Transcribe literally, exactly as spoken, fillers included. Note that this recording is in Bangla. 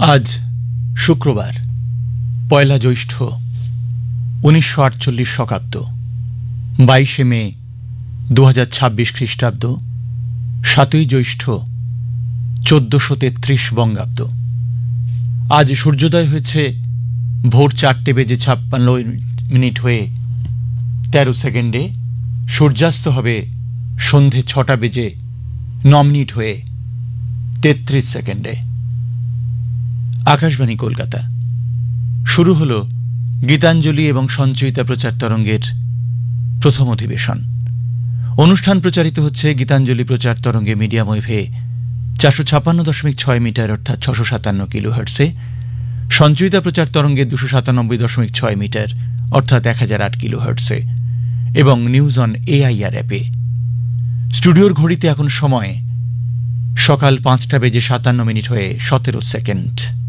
আজ শুক্রবার পয়লা জ্যৈষ্ঠ উনিশশো আটচল্লিশ শকাব্দ বাইশে মে দু হাজার ছাব্বিশ খ্রিস্টাব্দ সাতই জ্যৈষ্ঠ চোদ্দশো তেত্রিশ বঙ্গাব্দ। আজ সূর্যোদয় হয়েছে ভোর চারটে বেজে ছাপ্পান্ন মিনিট হয়ে তেরো সেকেন্ডে, সূর্যাস্ত হবে সন্ধে ছটা বেজে ন মিনিট হয়ে তেত্রিশ সেকেন্ডে। আকাশবাণী কলকাতা। শুরু হল গীতাঞ্জলি এবং সঞ্চয়িতা প্রচার তরঙ্গের প্রথম অধিবেশন। অনুষ্ঠান প্রচারিত হচ্ছে গীতাঞ্জলি প্রচার তরঙ্গে মিডিয়াম ওয়েভে চারশো ছাপ্পান্ন দশমিক ছয় মিটার অর্থাৎ ছশো সাতান্ন কিলো হার্টসে, সঞ্চয়িতা প্রচার তরঙ্গে দুশো সাতানব্বই দশমিক ছয় মিটার অর্থাৎ এক হাজার আট কিলো হার্টসে এবং নিউজ অন এআইআর অ্যাপে। স্টুডিওর ঘড়িতে এখন সময় সকাল পাঁচটা বেজে সাতান্ন মিনিট হয়ে সতেরো সেকেন্ড।